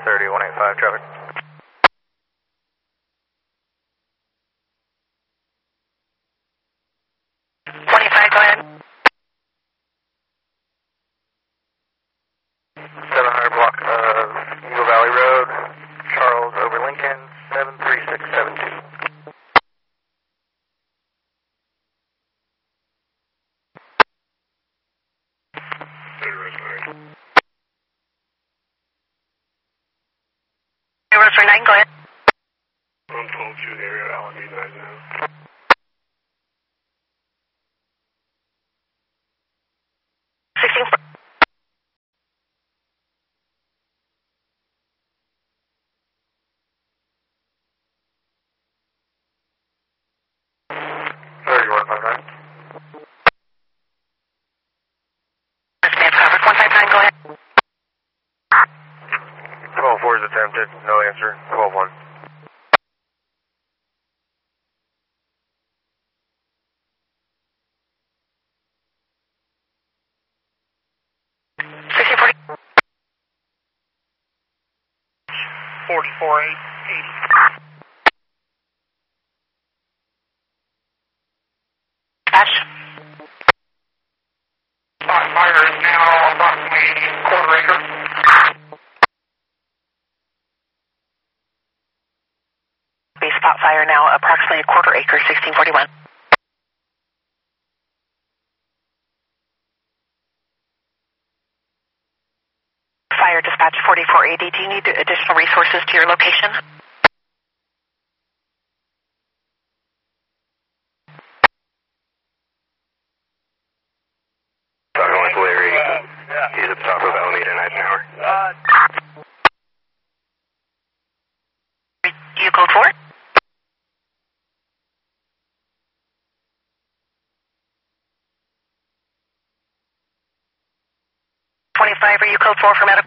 30, 185 traffic. Go ahead. 700 block of Eagle Valley Road, Charles over Lincoln, 73672. Roadster 9, go ahead. 112 the area, Alameda 9 now. 16. Stand covered, 159, go ahead. 12-4 is attempted, no answer, 12-1. Dispatch. Fire is now approximately quarter acre. Base spot fire now approximately a quarter acre, 1641. Fire dispatch 4480. Do you need additional resources to your location? Talking with Larry. He's at the top of Alameda and Eisenhower. You code 4? Are you code 4 for medical?